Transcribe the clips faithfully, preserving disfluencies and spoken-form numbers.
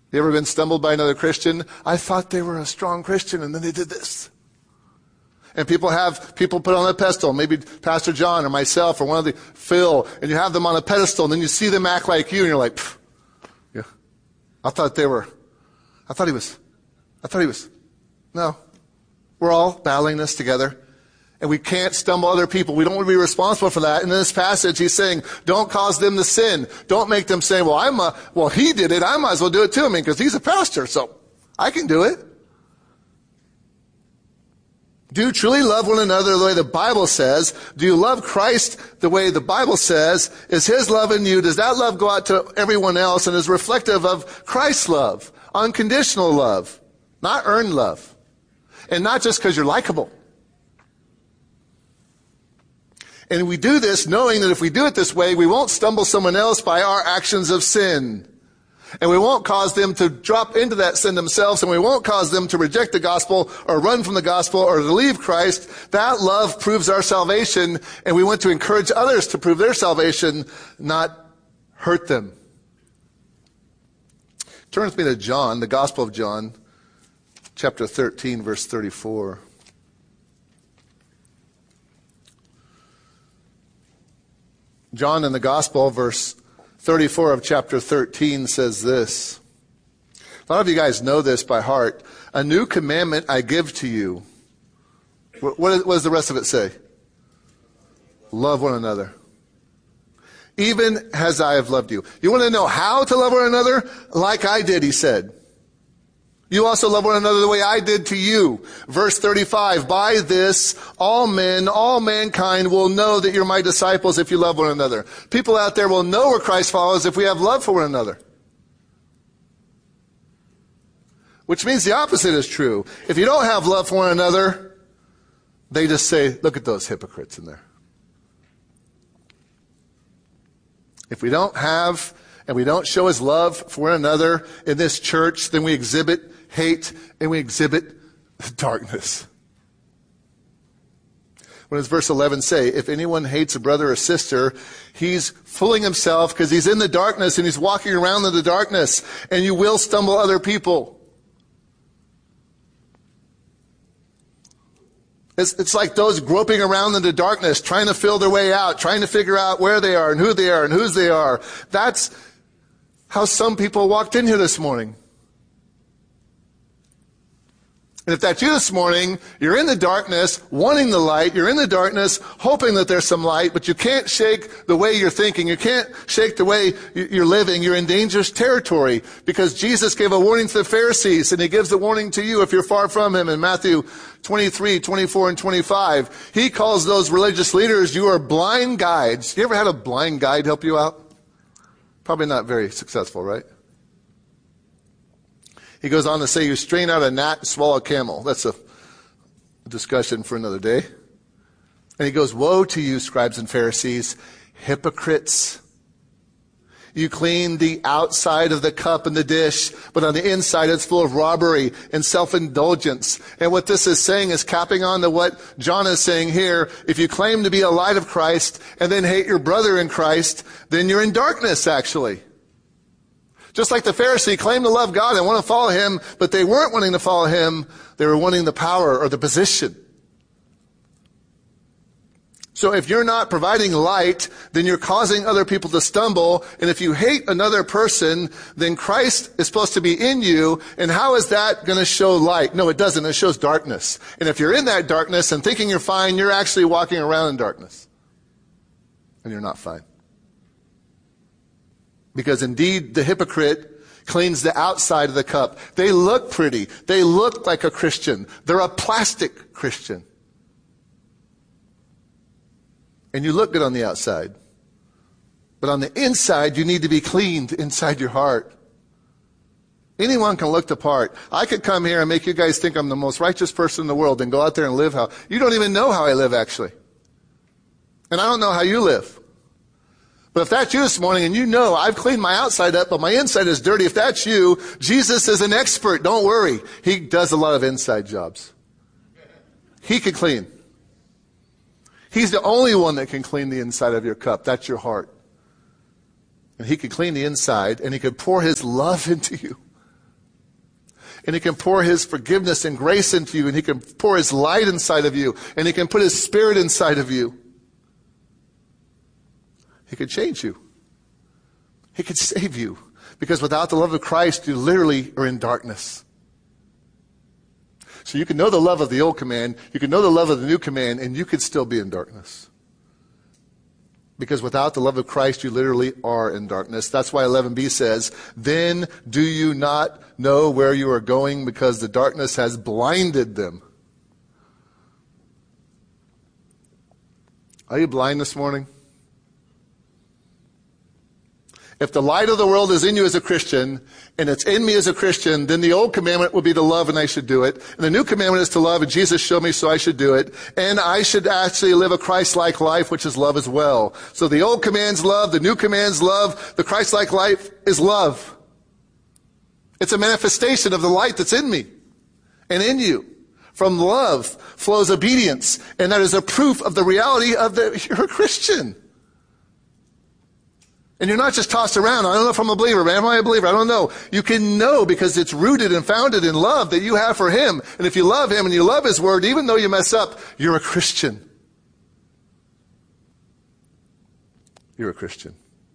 You ever been stumbled by another Christian? I thought they were a strong Christian, and then they did this. And people have people put on a pedestal, maybe Pastor John or myself or one of the Phil, and you have them on a pedestal, and then you see them act like you, and you're like, yeah, I thought they were, I thought he was, I thought he was. No, we're all battling this together, and we can't stumble other people. We don't want to be responsible for that. And in this passage, he's saying, don't cause them to sin. Don't make them say, well, I'm a, well, he did it. I might as well do it too. I mean, because he's a pastor, so I can do it. Do you truly love one another the way the Bible says? Do you love Christ the way the Bible says? Is his love in you? Does that love go out to everyone else and is reflective of Christ's love? Unconditional love, not earned love. And not just because you're likable. And we do this knowing that if we do it this way, we won't stumble someone else by our actions of sin. And we won't cause them to drop into that sin themselves, and we won't cause them to reject the gospel or run from the gospel or to leave Christ. That love proves our salvation, and we want to encourage others to prove their salvation, not hurt them. Turn with me to John, the Gospel of John, chapter thirteen, verse thirty-four. John in the Gospel, verse thirty-four of chapter thirteen says this. A lot of you guys know this by heart. A new commandment I give to you. What, what does the rest of it say? Love one another. Even as I have loved you. You want to know how to love one another? Like I did, he said. You also love one another the way I did to you. Verse thirty-five, by this, all men, all mankind will know that you're my disciples if you love one another. People out there will know we're Christ followers if we have love for one another. Which means the opposite is true. If you don't have love for one another, they just say, look at those hypocrites in there. If we don't have and we don't show his love for one another in this church, then we exhibit hate and we exhibit darkness. What does verse eleven say? If anyone hates a brother or sister, he's fooling himself because he's in the darkness and he's walking around in the darkness, and you will stumble other people. It's, it's like those groping around in the darkness, trying to feel their way out, trying to figure out where they are and who they are and whose they are. That's how some people walked in here this morning. And if that's you this morning, you're in the darkness, wanting the light. You're in the darkness, hoping that there's some light, but you can't shake the way you're thinking. You can't shake the way you're living. You're in dangerous territory because Jesus gave a warning to the Pharisees, and he gives the warning to you if you're far from him in Matthew twenty-three, twenty-four, and twenty-five. He calls those religious leaders, you are blind guides. You ever had a blind guide help you out? Probably not very successful, right? He goes on to say, you strain out a gnat and swallow a camel. That's a discussion for another day. And he goes, woe to you, scribes and Pharisees, hypocrites. You clean the outside of the cup and the dish, but on the inside it's full of robbery and self-indulgence. And what this is saying is capping on to what John is saying here. If you claim to be a light of Christ and then hate your brother in Christ, then you're in darkness, actually. Just like the Pharisee claimed to love God and want to follow him, but they weren't wanting to follow him. They were wanting the power or the position. So if you're not providing light, then you're causing other people to stumble. And if you hate another person, then Christ is supposed to be in you. And how is that going to show light? No, it doesn't. It shows darkness. And if you're in that darkness and thinking you're fine, you're actually walking around in darkness. And you're not fine. Because indeed, the hypocrite cleans the outside of the cup. They look pretty. They look like a Christian. They're a plastic Christian. And you look good on the outside. But on the inside, you need to be cleaned inside your heart. Anyone can look the part. I could come here and make you guys think I'm the most righteous person in the world and go out there and live how... You don't even know how I live, actually. And I don't know how you live. But if that's you this morning and you know I've cleaned my outside up, but my inside is dirty, if that's you, Jesus is an expert. Don't worry. He does a lot of inside jobs. He can clean. He's the only one that can clean the inside of your cup. That's your heart. And he could clean the inside, and he could pour his love into you. And he can pour his forgiveness and grace into you, and he can pour his light inside of you, and he can put his spirit inside of you. He could change you. He could save you. Because without the love of Christ, you literally are in darkness. So you can know the love of the old command, you can know the love of the new command, and you could still be in darkness. Because without the love of Christ, you literally are in darkness. That's why eleven b says, then do you not know where you are going because the darkness has blinded them? Are you blind this morning? If the light of the world is in you as a Christian, and it's in me as a Christian, then the old commandment would be to love, and I should do it. And the new commandment is to love, and Jesus showed me, so I should do it. And I should actually live a Christ-like life, which is love as well. So the old command's love, the new command's love, the Christ-like life is love. It's a manifestation of the light that's in me and in you. From love flows obedience, and that is a proof of the reality of that you're a Christian. And you're not just tossed around. I don't know if I'm a believer. Am I a believer? I don't know. You can know because it's rooted and founded in love that you have for him. And if you love him and you love his word, even though you mess up, you're a Christian. You're a Christian.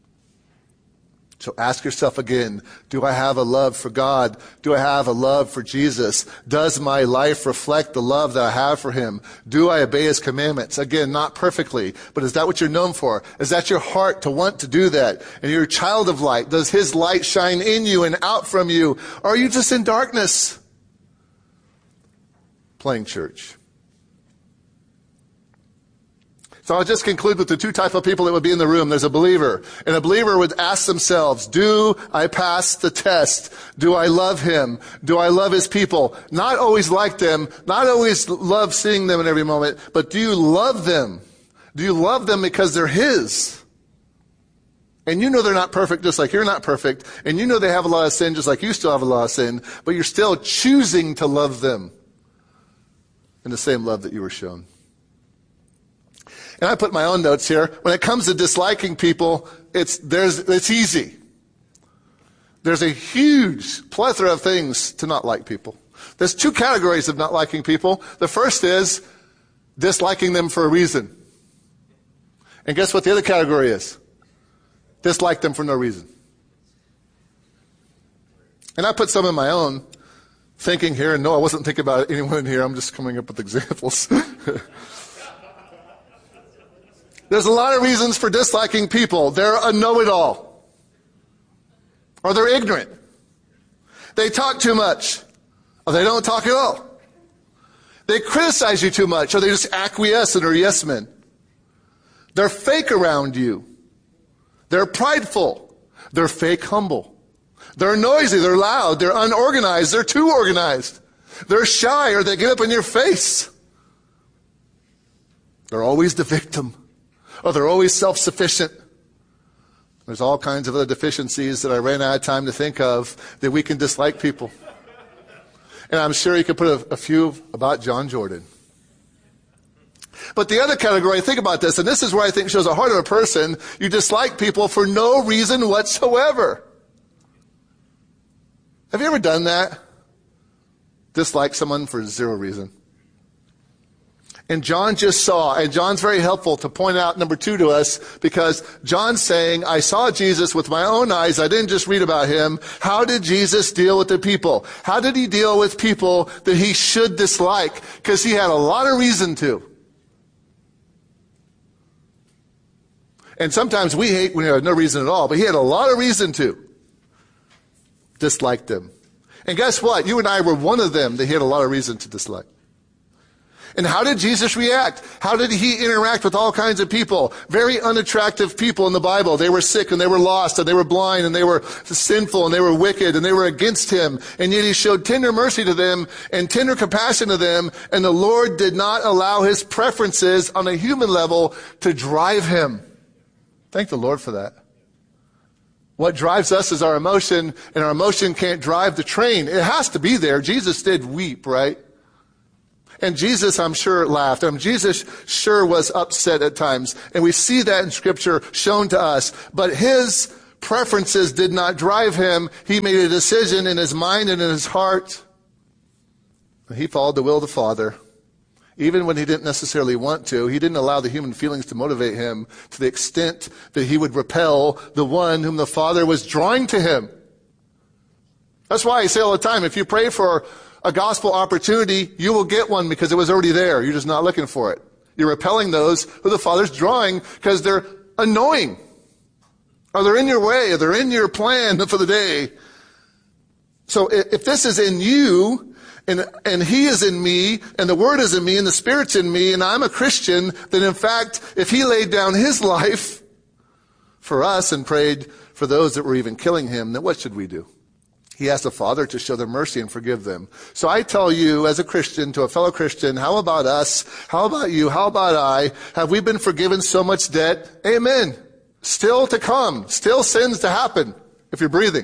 So ask yourself again, do I have a love for God? Do I have a love for Jesus? Does my life reflect the love that I have for him? Do I obey his commandments? Again, not perfectly, but is that what you're known for? Is that your heart to want to do that? And you're a child of light. Does his light shine in you and out from you? Or are you just in darkness? Playing church. So I'll just conclude with the two type of people that would be in the room. There's a believer. And a believer would ask themselves, do I pass the test? Do I love him? Do I love his people? Not always like them, not always love seeing them in every moment, but do you love them? Do you love them because they're his? And you know they're not perfect just like you're not perfect. And you know they have a lot of sin just like you still have a lot of sin. But you're still choosing to love them in the same love that you were shown. And I put my own notes here. When it comes to disliking people, it's, there's, it's easy. There's a huge plethora of things to not like people. There's two categories of not liking people. The first is disliking them for a reason. And guess what the other category is? Dislike them for no reason. And I put some in my own thinking here. And no, I wasn't thinking about anyone here. I'm just coming up with examples. There's a lot of reasons for disliking people. They're a know-it-all. Or they're ignorant. They talk too much. Or they don't talk at all. They criticize you too much. Or they just acquiesce and are yes men. They're fake around you. They're prideful. They're fake humble. They're noisy. They're loud. They're unorganized. They're too organized. They're shy or they get up in your face. They're always the victim. Or they're always self-sufficient. There's all kinds of other deficiencies that I ran out of time to think of that we can dislike people. And I'm sure you could put a, a few about John Jordan. But the other category, think about this, and this is where I think shows the heart of a person. You dislike people for no reason whatsoever. Have you ever done that? Dislike someone for zero reason. And John just saw, and John's very helpful to point out number two to us, because John's saying, I saw Jesus with my own eyes. I didn't just read about him. How did Jesus deal with the people? How did he deal with people that he should dislike? Because he had a lot of reason to. And sometimes we hate when we have no reason at all, but he had a lot of reason to dislike them. And guess what? You and I were one of them that he had a lot of reason to dislike. And how did Jesus react? How did he interact with all kinds of people? Very unattractive people in the Bible. They were sick and they were lost and they were blind and they were sinful and they were wicked and they were against him. And yet he showed tender mercy to them and tender compassion to them. And the Lord did not allow his preferences on a human level to drive him. Thank the Lord for that. What drives us is our emotion, and our emotion can't drive the train. It has to be there. Jesus did weep, right? And Jesus, I'm sure, laughed. I mean, Jesus sure was upset at times. And we see that in Scripture shown to us. But his preferences did not drive him. He made a decision in his mind and in his heart He followed the will of the Father. Even when he didn't necessarily want to, he didn't allow the human feelings to motivate him to the extent that he would repel the one whom the Father was drawing to him. That's why I say all the time, if you pray for a gospel opportunity, you will get one because it was already there. You're just not looking for it. You're repelling those who the Father's drawing because they're annoying. Or they're in your way, or they're in your plan for the day. So if this is in you, and, and he is in me, and the word is in me, and the Spirit's in me, and I'm a Christian, then in fact, if he laid down his life for us and prayed for those that were even killing him, then what should we do? He asked the Father to show them mercy and forgive them. So I tell you as a Christian to a fellow Christian, how about us? How about you? How about I? Have we been forgiven so much debt? Amen. Still to come. Still sins to happen if you're breathing.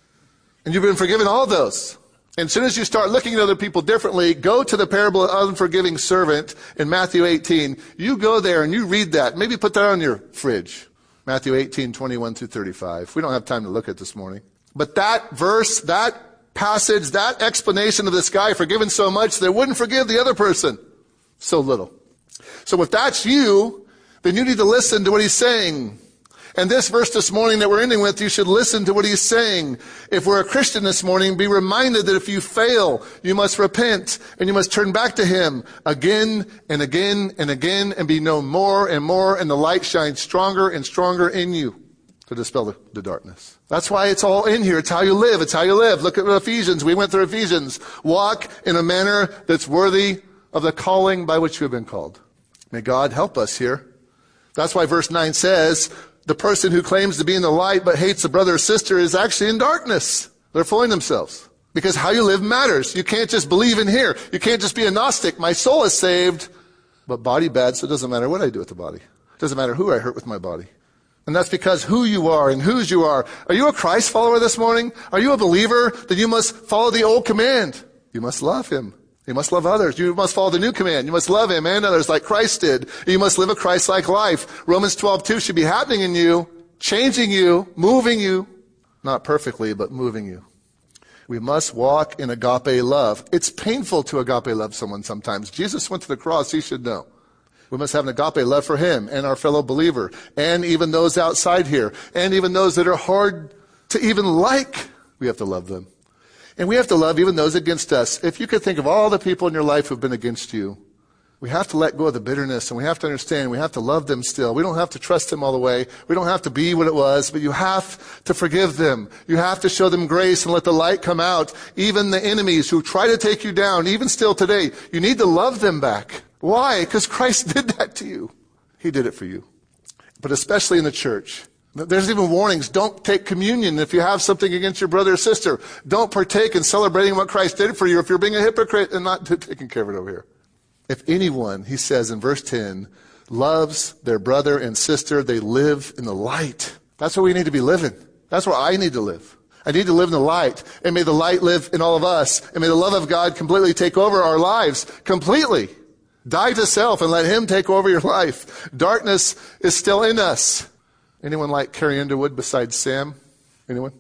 And you've been forgiven all those. And as soon as you start looking at other people differently, go to the parable of the unforgiving servant in Matthew eighteen. You go there and you read that. Maybe put that on your fridge. Matthew eighteen, twenty-one through thirty-five. We don't have time to look at this morning. But that verse, that passage, that explanation of this guy forgiven so much that wouldn't forgive the other person so little. So if that's you, then you need to listen to what he's saying. And this verse this morning that we're ending with, you should listen to what he's saying. If we're a Christian this morning, be reminded that if you fail, you must repent and you must turn back to him again and again and again and be known more and more, and the light shines stronger and stronger in you to dispel the, the darkness. That's why it's all in here. It's how you live. It's how you live. Look at Ephesians. We went through Ephesians. Walk in a manner that's worthy of the calling by which you have been called. May God help us here. That's why verse nine says, the person who claims to be in the light but hates a brother or sister is actually in darkness. They're fooling themselves. Because how you live matters. You can't just believe in here. You can't just be a Gnostic. My soul is saved, but body bad, so it doesn't matter what I do with the body. It doesn't matter who I hurt with my body. And that's because who you are and whose you are. Are you a Christ follower this morning? Are you a believer? Then you must follow the old command. You must love him. You must love others. You must follow the new command. You must love him and others like Christ did. You must live a Christ-like life. Romans twelve two should be happening in you, changing you, moving you. Not perfectly, but moving you. We must walk in agape love. It's painful to agape love someone sometimes. Jesus went to the cross. He should know. We must have an agape love for him and our fellow believer, and even those outside here, and even those that are hard to even like. We have to love them. And we have to love even those against us. If you could think of all the people in your life who've been against you, we have to let go of the bitterness, and we have to understand we have to love them still. We don't have to trust them all the way. We don't have to be what it was, but you have to forgive them. You have to show them grace and let the light come out. Even the enemies who try to take you down, even still today, you need to love them back. Why? Because Christ did that to you. He did it for you. But especially in the church. There's even warnings. Don't take communion if you have something against your brother or sister. Don't partake in celebrating what Christ did for you if you're being a hypocrite and not taking care of it over here. If anyone, he says in verse ten, loves their brother and sister, they live in the light. That's where we need to be living. That's where I need to live. I need to live in the light. And may the light live in all of us. And may the love of God completely take over our lives. Completely. Die to self and let him take over your life. Darkness is still in us. Anyone like Carrie Underwood besides Sam? Anyone?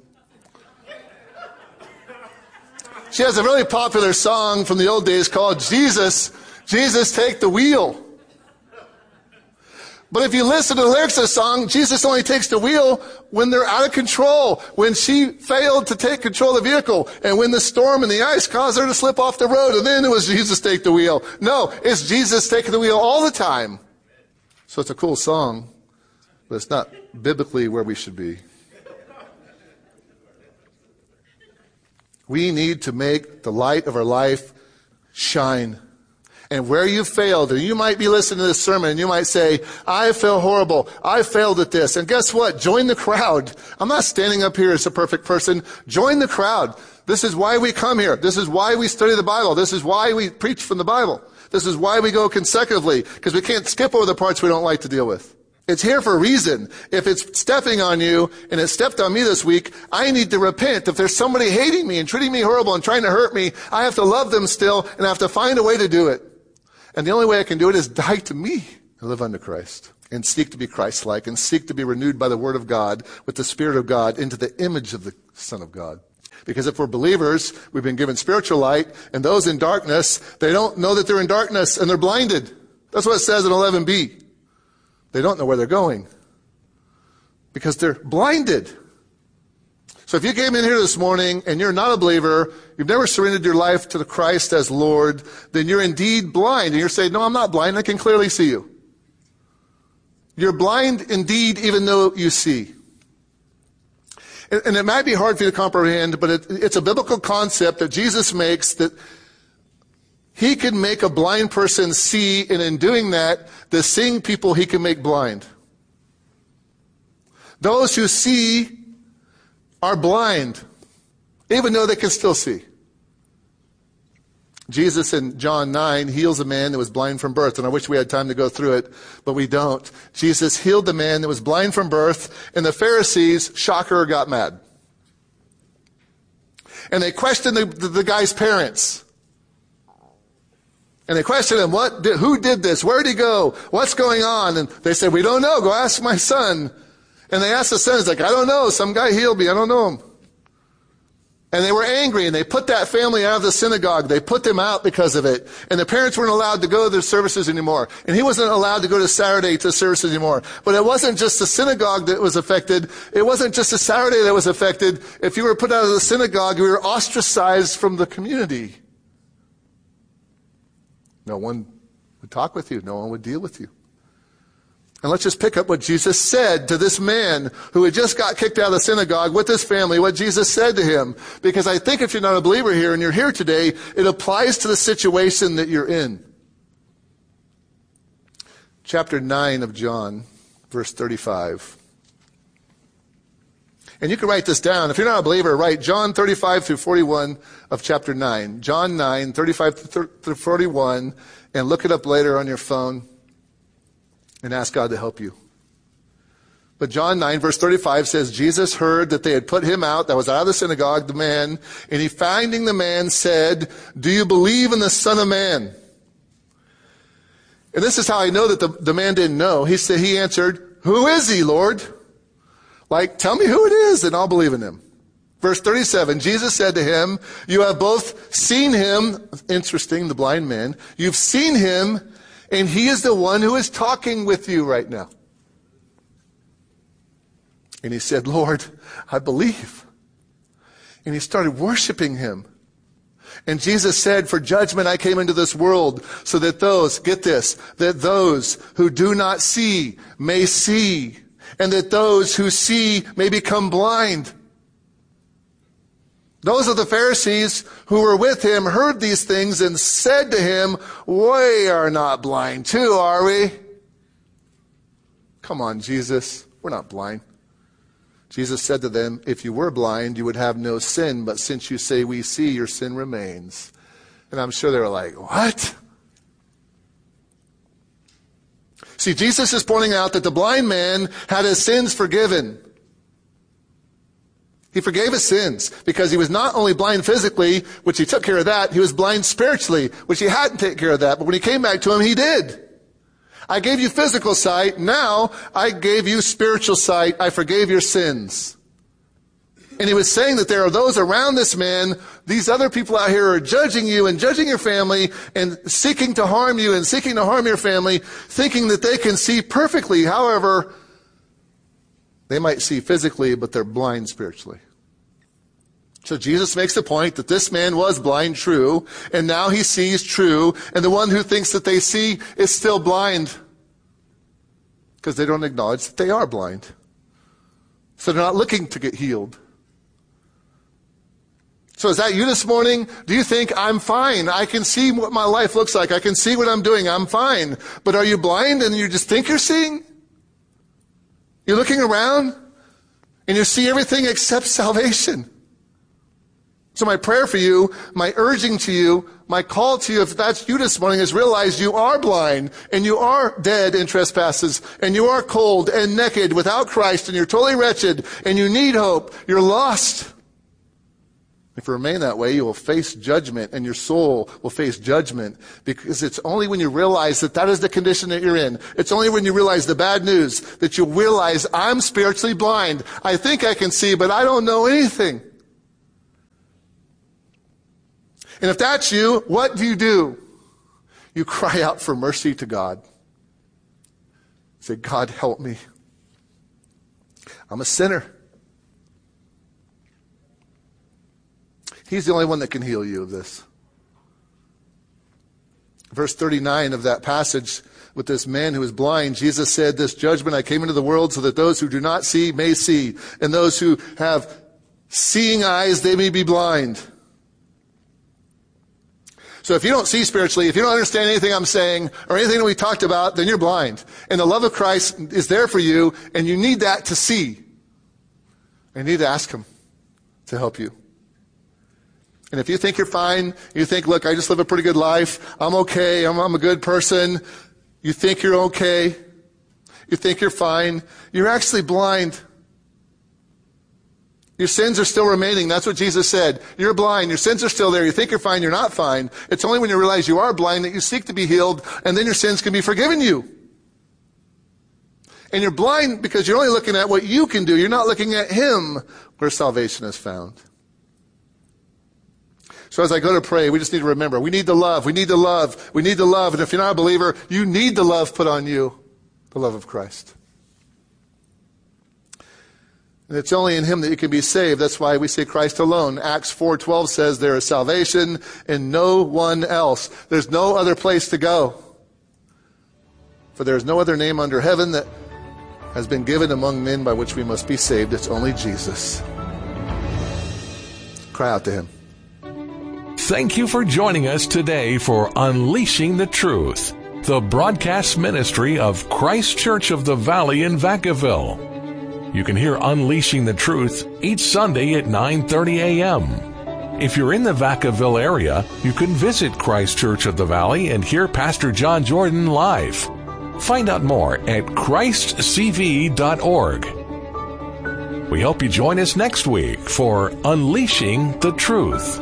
She has a really popular song from the old days called Jesus, Jesus Take the Wheel. But if you listen to the lyrics of the song, Jesus only takes the wheel when they're out of control, when she failed to take control of the vehicle, and when the storm and the ice caused her to slip off the road, and then it was Jesus take the wheel. No, it's Jesus taking the wheel all the time. So it's a cool song, but it's not biblically where we should be. We need to make the light of our life shine. And where you failed, and you might be listening to this sermon and you might say, I feel horrible. I failed at this. And guess what? Join the crowd. I'm not standing up here as a perfect person. Join the crowd. This is why we come here. This is why we study the Bible. This is why we preach from the Bible. This is why we go consecutively, because we can't skip over the parts we don't like to deal with. It's here for a reason. If it's stepping on you, and it stepped on me this week, I need to repent. If there's somebody hating me and treating me horrible and trying to hurt me, I have to love them still, and I have to find a way to do it. And the only way I can do it is die to me and live unto Christ and seek to be Christ-like and seek to be renewed by the Word of God with the Spirit of God into the image of the Son of God. Because if we're believers, we've been given spiritual light, and those in darkness, they don't know that they're in darkness, and they're blinded. That's what it says in eleven b. They don't know where they're going because they're blinded. So if you came in here this morning and you're not a believer, you've never surrendered your life to the Christ as Lord, then you're indeed blind. And you're saying, no, I'm not blind. I can clearly see you. You're blind indeed, even though you see. And, and it might be hard for you to comprehend, but it, it's a biblical concept that Jesus makes, that he can make a blind person see, and in doing that, the seeing people he can make blind. Those who see are blind, even though they can still see. Jesus in John nine heals a man that was blind from birth, and I wish we had time to go through it, but we don't. Jesus healed the man that was blind from birth, and the Pharisees, shocker, got mad. And they questioned the, the, the guy's parents. And they questioned him, what did, who did this? Where did he go? What's going on? And they said, we don't know. Go ask my son. And they asked the son, he's like, I don't know. Some guy healed me. I don't know him. And they were angry, and they put that family out of the synagogue. They put them out because of it. And the parents weren't allowed to go to their services anymore. And he wasn't allowed to go to Saturday to services anymore. But it wasn't just the synagogue that was affected. It wasn't just the Saturday that was affected. If you were put out of the synagogue, you were ostracized from the community. No one would talk with you. No one would deal with you. And let's just pick up what Jesus said to this man who had just got kicked out of the synagogue with his family, what Jesus said to him. Because I think if you're not a believer here and you're here today, it applies to the situation that you're in. Chapter nine of John, verse thirty-five. And you can write this down. If you're not a believer, write John thirty-five through forty-one of chapter nine. John nine, thirty-five through forty-one. And look it up later on your phone. And ask God to help you. But John nine, verse thirty-five says, Jesus heard that they had put him out, that was out of the synagogue, the man, and he, finding the man, said, do you believe in the Son of Man? And this is how I know that the, the man didn't know. He said, he answered, who is he, Lord? Like, tell me who it is, and I'll believe in him. Verse thirty-seven, Jesus said to him, you have both seen him, interesting, the blind man, you've seen him, and he is the one who is talking with you right now. And he said, Lord, I believe. And he started worshiping him. And Jesus said, for judgment I came into this world, so that those, get this, that those who do not see may see, and that those who see may become blind. Those of the Pharisees who were with him heard these things and said to him, we are not blind too, are we? Come on, Jesus, we're not blind. Jesus said to them, if you were blind, you would have no sin, but since you say we see, your sin remains. And I'm sure they were like, what? See, Jesus is pointing out that the blind man had his sins forgiven. He forgave his sins because he was not only blind physically, which he took care of that, he was blind spiritually, which he hadn't taken care of that. But when he came back to him, he did. I gave you physical sight. Now I gave you spiritual sight. I forgave your sins. And he was saying that there are those around this man, these other people out here are judging you and judging your family and seeking to harm you and seeking to harm your family, thinking that they can see perfectly. However, they might see physically, but they're blind spiritually. So Jesus makes the point that this man was blind, true, and now he sees true, and the one who thinks that they see is still blind because they don't acknowledge that they are blind. So they're not looking to get healed. So is that you this morning? Do you think, I'm fine, I can see what my life looks like, I can see what I'm doing, I'm fine. But are you blind and you just think you're seeing? You're looking around and you see everything except salvation. So my prayer for you, my urging to you, my call to you, if that's you this morning, is realize you are blind and you are dead in trespasses and you are cold and naked without Christ and you're totally wretched and you need hope. You're lost. If you remain that way, you will face judgment, and your soul will face judgment, because it's only when you realize that that is the condition that you're in. It's only when you realize the bad news that you realize, I'm spiritually blind. I think I can see, but I don't know anything. And if that's you, what do you do? You cry out for mercy to God. Say, God, help me. I'm a sinner. He's the only one that can heal you of this. Verse thirty-nine of that passage with this man who was blind, Jesus said, this judgment I came into the world so that those who do not see may see, and those who have seeing eyes, they may be blind. So if you don't see spiritually, if you don't understand anything I'm saying or anything that we talked about, then you're blind. And the love of Christ is there for you, and you need that to see. And you need to ask him to help you. And if you think you're fine, you think, look, I just live a pretty good life, I'm okay, I'm, I'm a good person, you think you're okay, you think you're fine, you're actually blind. Your sins are still remaining. That's what Jesus said. You're blind. Your sins are still there. You think you're fine. You're not fine. It's only when you realize you are blind that you seek to be healed, and then your sins can be forgiven you. And you're blind because you're only looking at what you can do. You're not looking at him where salvation is found. So as I go to pray, we just need to remember, we need the love. We need the love. We need the love. And if you're not a believer, you need the love put on you, the love of Christ. And it's only in him that you can be saved. That's why we say Christ alone. Acts four twelve says there is salvation in no one else. There's no other place to go. For there is no other name under heaven that has been given among men by which we must be saved. It's only Jesus. Cry out to him. Thank you for joining us today for Unleashing the Truth, the broadcast ministry of Christ Church of the Valley in Vacaville. You can hear Unleashing the Truth each Sunday at nine thirty a.m. If you're in the Vacaville area, you can visit Christ Church of the Valley and hear Pastor John Jordan live. Find out more at christ c v dot org. We hope you join us next week for Unleashing the Truth.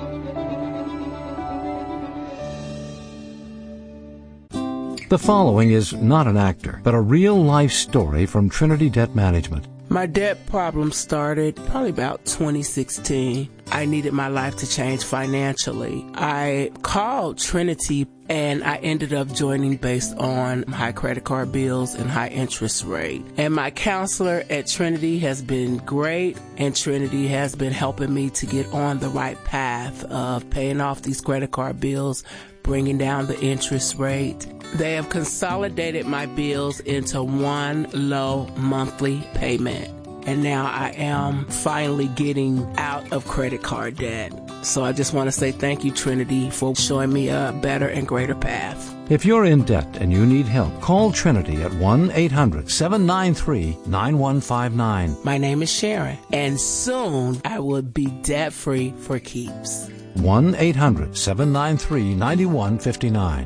The following is not an actor, but a real-life story from Trinity Debt Management. My debt problem started probably about twenty sixteen. I needed my life to change financially. I called Trinity and I ended up joining based on high credit card bills and high interest rate. And my counselor at Trinity has been great, and Trinity has been helping me to get on the right path of paying off these credit card bills, bringing down the interest rate. They have consolidated my bills into one low monthly payment. And now I am finally getting out of credit card debt. So I just want to say thank you, Trinity, for showing me a better and greater path. If you're in debt and you need help, call Trinity at one eight hundred seven nine three nine one five nine. My name is Sharon, and soon I will be debt-free for keeps. one eight hundred seven nine three nine one five nine.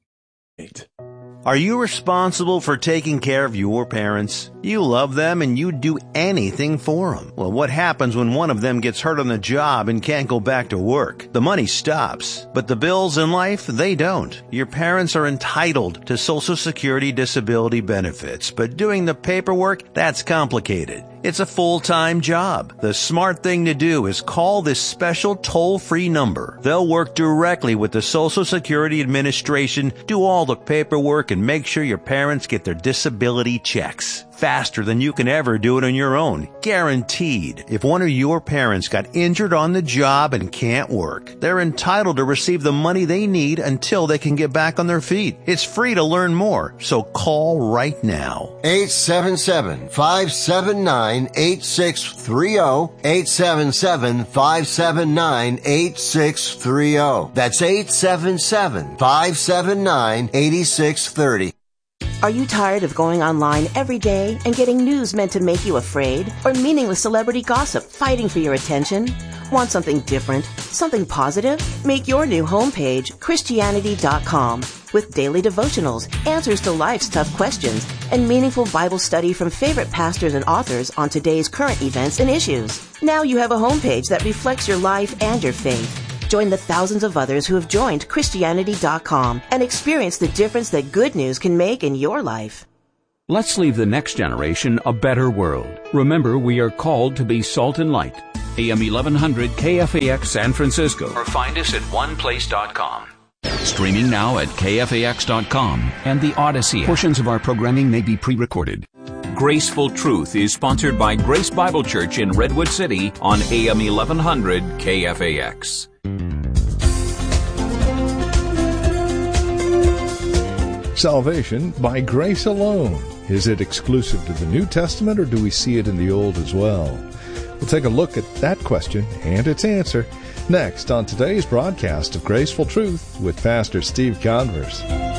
Are you responsible for taking care of your parents? You love them and you'd do anything for them. Well, what happens when one of them gets hurt on the job and can't go back to work? The money stops, but the bills in life, they don't. Your parents are entitled to Social Security disability benefits, but doing the paperwork, that's complicated. It's a full-time job. The smart thing to do is call this special toll-free number. They'll work directly with the Social Security Administration, do all the paperwork, and make sure your parents get their disability checks. Faster than you can ever do it on your own. Guaranteed. If one of your parents got injured on the job and can't work, they're entitled to receive the money they need until they can get back on their feet. It's free to learn more, so call right now. eight seven seven, five seven nine, eight six three zero. eight seven seven, five seven nine, eight six three zero. That's eight seven seven, five seven nine, eight six three zero. Are you tired of going online every day and getting news meant to make you afraid? Or meaningless celebrity gossip fighting for your attention? Want something different? Something positive? Make your new homepage Christianity dot com with daily devotionals, answers to life's tough questions, and meaningful Bible study from favorite pastors and authors on today's current events and issues. Now you have a homepage that reflects your life and your faith. Join the thousands of others who have joined Christianity dot com and experience the difference that good news can make in your life. Let's leave the next generation a better world. Remember, we are called to be salt and light. A M eleven hundred K F A X San Francisco, or find us at one place dot com. Streaming now at K F A X dot com and the Odyssey. Portions of our programming may be pre-recorded. Graceful Truth is sponsored by Grace Bible Church in Redwood City on A M eleven hundred K F A X. Salvation by grace alone. Is it exclusive to the New Testament, or do we see it in the Old as well? We'll take a look at that question and its answer next on today's broadcast of Graceful Truth with Pastor Steve Converse.